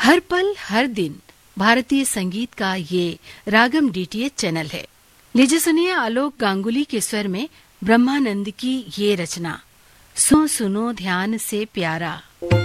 हर पल हर दिन भारतीय संगीत का ये रागम डीटीएच चैनल है। लीजिए सुनिए आलोक गांगुली के स्वर में ब्रह्मानंद की ये रचना, सुनो सुनो ध्यान से प्यारा।